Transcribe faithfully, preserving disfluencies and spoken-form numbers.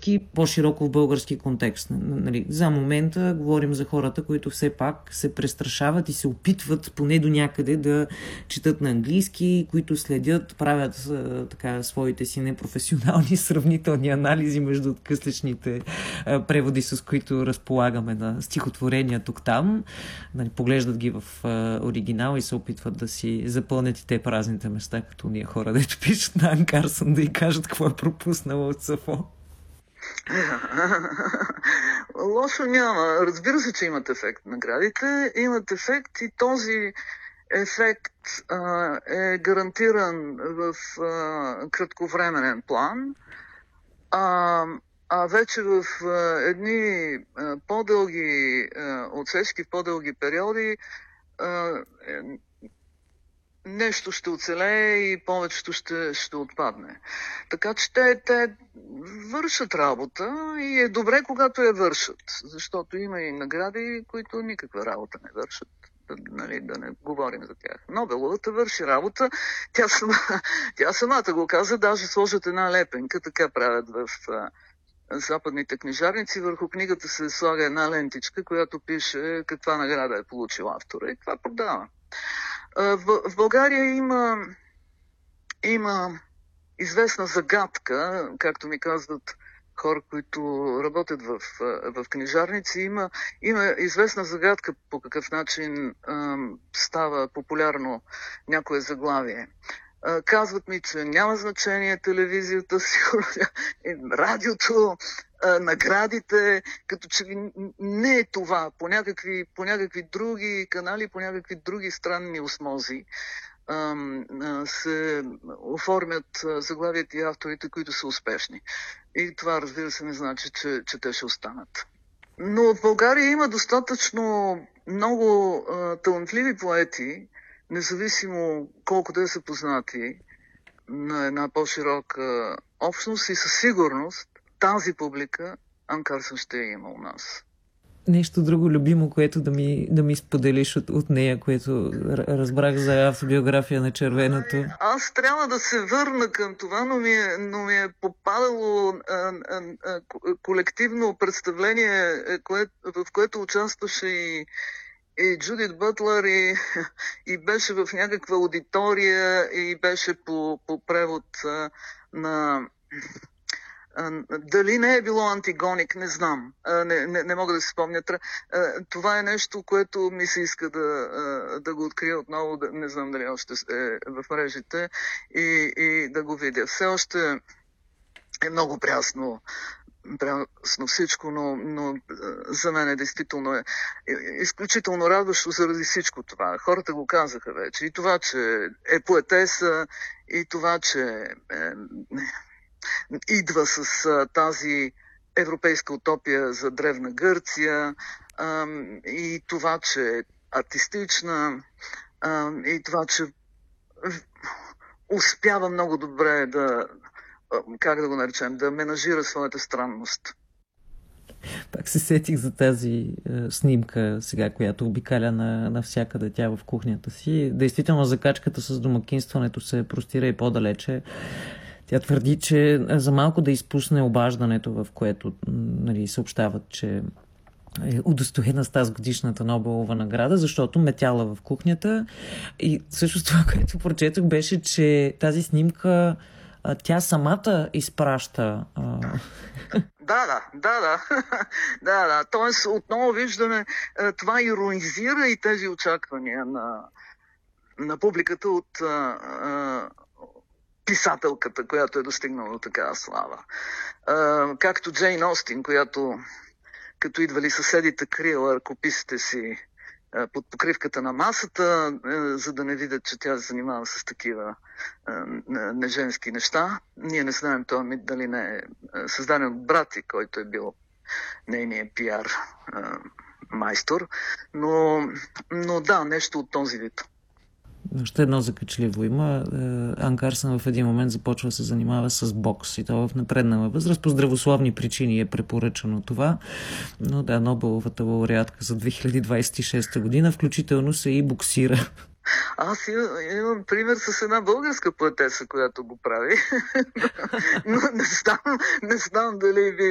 всички, по-широко в български контекст. Нали, за момента говорим за хората, които все пак се престрашават и се опитват поне до някъде да четат на английски, които следят, правят така своите си непрофесионални сравнителни анализи между откъслечните преводи, с които разполагаме на стихотворения тук-там. Нали, поглеждат ги в оригинал и се опитват да си запълнят и те празните места, като ние хора, дето пишат на Ан Карсън, да й кажат какво е пропуснала от Сафо. Лошо няма. Разбира се, че имат ефект наградите. Имат ефект и този ефект а, е гарантиран в а, кратковременен план. А, а вече в а, едни а, по-дълги а, отсечки, в по-дълги периоди а, е, нещо ще оцелее и повечето ще, ще отпадне. Така че те, те вършат работа и е добре, когато я вършат, защото има и награди, които никаква работа не вършат. Да, нали, да не говорим за тях. Нобеловата върши работа. Тя, сама, тя самата го каза, даже сложат една лепенка, така правят в а, западните книжарници. Върху книгата се слага една лентичка, която пише каква награда е получил автора и това продава. В, в България има, има известна загадка, както ми казват хора, които работят в, в книжарници. Има, има известна загадка по какъв начин а, става популярно някое заглавие. А, казват ми, че няма значение телевизията, сигурно, радиото, а, наградите, като че не е това. По някакви, по някакви други канали, по някакви други странни осмози а, а, се оформят заглавията и авторите, които са успешни. И това, разбира се, не значи, че, че те ще останат. Но в България има достатъчно много а, талантливи поети, независимо колко те са познати на една по-широка общност и със сигурност тази публика Ан Карсън ще я има у нас. Нещо друго любимо, което да ми, да ми споделиш от, от нея, което разбрах за автобиография на Червеното. Аз трябва да се върна към това, но ми е, но ми е попадало а, а, а, колективно представление, кое, в което участваше и, и Джудит Бътлър и, и беше в някаква аудитория и беше по, по превод а, на... Дали не е било Антигоник, не знам. Не, не, не мога да се спомня. Това е нещо, което ми се иска да, да го открия отново. Не знам дали още е в мрежите и, и да го видя. Все още е много прясно, прясно всичко, но, но за мен е действително е изключително радващо заради всичко това. Хората го казаха вече. И това, че е поетеса, и това, че е, идва с а, тази европейска утопия за древна Гърция а, и това, че е артистична а, и това, че успява много добре да, как да го наречем, да менажира своята странност. Пак се сетих за тази е, снимка сега, която обикаля на, навсякъде тя в кухнята си. Действително закачката с домакинстването се простира и по-далече. Тя твърди, че за малко да изпусне обаждането, в което, нали, съобщават, че е удостоена с тази годишната Нобелова награда, защото метяла в кухнята. И също това, което прочетох, беше, че тази снимка тя самата изпраща. Да, да, да, да. да, да. Тоест, отново виждаме, това иронизира и тези очаквания на, на публиката от а, а, писателката, която е достигнала до такава слава. А, както Джейн Остин, която като идвали съседите, криела ръкописите си а, под покривката на масата, а, за да не видят, че тя се занимава с такива а, неженски неща. Ние не знаем това мит дали не е създаден от брати, който е бил нейният пиар а, майстор. Но, но да, нещо от този вид. Още едно закачливо има. Ан Карсън в един момент започва да се занимава с бокс и то в напреднала възраст. По здравословни причини е препоръчано това. Но да, Нобеловата лауреатка за две хиляди двадесет и шеста година включително се и боксира. Аз имам, имам пример с една българска поетеса, която го прави. Но не знам, не знам дали ви